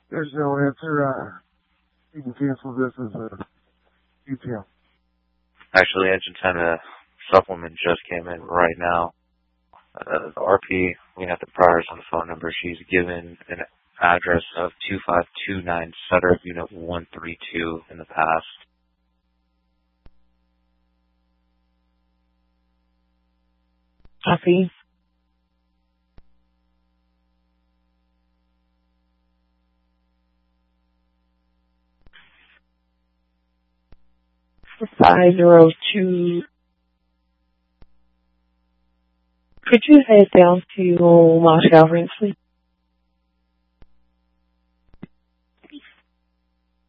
There's no answer. You can cancel this as a detail. Actually, Engine 10 supplement just came in right now. The RP, we have the priors on the phone number. She's given an address of 2529 Sutter, Unit 132 in the past. Copy. $502. Could you head down to Moscow, Rinsley?